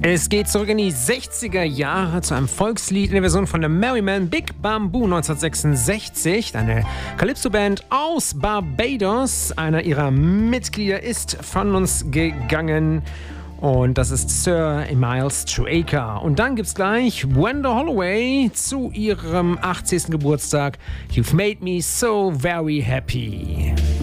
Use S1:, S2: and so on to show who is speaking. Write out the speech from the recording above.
S1: Es geht zurück in die 60er Jahre zu einem Volkslied in der Version von The Merrymen, Big Bamboo 1966. Eine Calypso-Band aus Barbados. Einer ihrer Mitglieder ist von uns gegangen. Und das ist Sir Miles Traker. Und dann gibt's gleich Wanda Holloway zu ihrem 80. Geburtstag. You've made me so very happy.